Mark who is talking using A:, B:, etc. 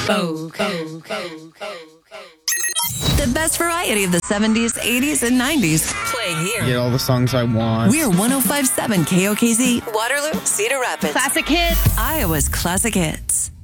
A: Vogue. The best variety of the 70s, 80s, and 90s. Playing here.
B: Get all the songs I want.
A: We're 105.7 KOKZ, Waterloo, Cedar Rapids.
C: Classic hits.
A: Iowa's classic hits.